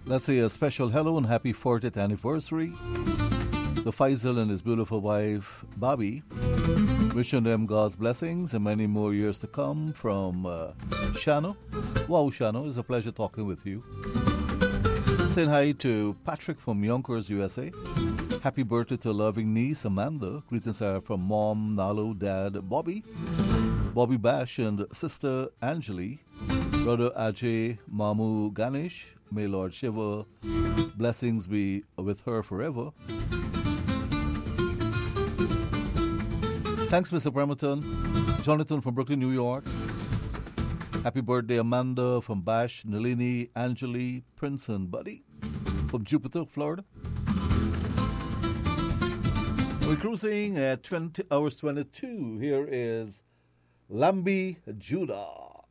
Let's say a special hello and happy 40th anniversary to Faisal and his beautiful wife, Bobby. Wishing them God's blessings and many more years to come from Shano. Wow, Shano, it's a pleasure talking with you. Saying hi to Patrick from Yonkers, USA. Happy birthday to loving niece, Amanda. Greetings are from Mom, Nalo, Dad, Bobby Bash, and sister Anjali. Brother Ajay, Mamu Ganesh. May Lord Shiva blessings be with her forever. Thanks, Mr. Bremerton. Jonathan from Brooklyn, New York. Happy birthday, Amanda from Bash, Nalini, Anjali, Prince, and Buddy from Jupiter, Florida. We're cruising at 20 hours 22. Here is Lambi Judah.